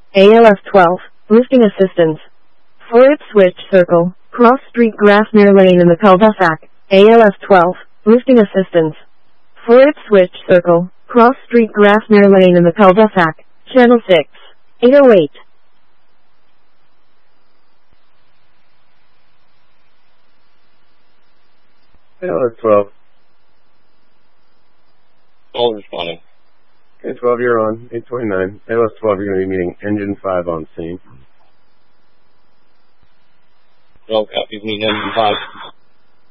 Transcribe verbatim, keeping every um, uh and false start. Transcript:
A L S twelve, lifting assistance. four Ipswich Circle, cross street Grafmere Lane in the cul-de-sac. A L S twelve, lifting assistance. four Ipswich Circle, cross street Grafmere Lane in the cul-de-sac. Channel six, eight oh eight. A L S twelve. All responding. Okay, twelve, you're on. eight twenty-nine. A L S twelve, you're going to be meeting engine five on scene. twelve copies, meeting engine five.